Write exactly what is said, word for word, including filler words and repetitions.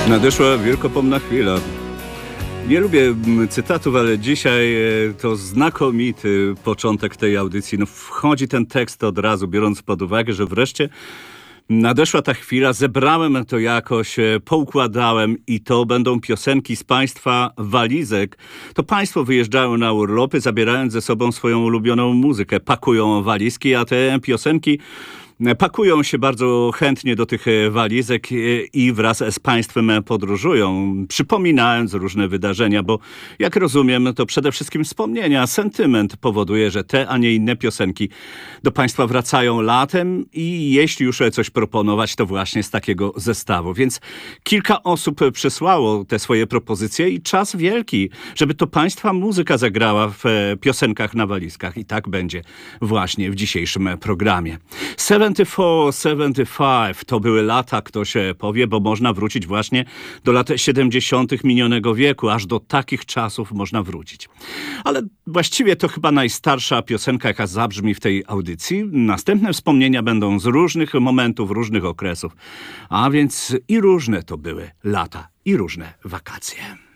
Nadeszła wielkopomna chwila. Nie lubię cytatów, ale dzisiaj to znakomity początek tej audycji. No, wchodzi ten tekst od razu, biorąc pod uwagę, że wreszcie nadeszła ta chwila, zebrałem to jakoś, poukładałem i to będą piosenki z państwa walizek. To państwo wyjeżdżają na urlopy, zabierając ze sobą swoją ulubioną muzykę. Pakują walizki, a te piosenki pakują się bardzo chętnie do tych walizek i wraz z państwem podróżują, przypominając różne wydarzenia, bo jak rozumiem, to przede wszystkim wspomnienia, sentyment powoduje, że te, a nie inne piosenki do państwa wracają latem i jeśli już coś proponować, to właśnie z takiego zestawu. Więc kilka osób przesłało te swoje propozycje i czas wielki, żeby to państwa muzyka zagrała w piosenkach na walizkach i tak będzie właśnie w dzisiejszym programie. siedemdziesiąt cztery, siedemdziesiąt pięć to były lata, ktoś powie, bo można wrócić właśnie do lat siedemdziesiątych minionego wieku, aż do takich czasów można wrócić. Ale właściwie to chyba najstarsza piosenka, jaka zabrzmi w tej audycji. Następne wspomnienia będą z różnych momentów, różnych okresów, a więc i różne to były lata, i różne wakacje.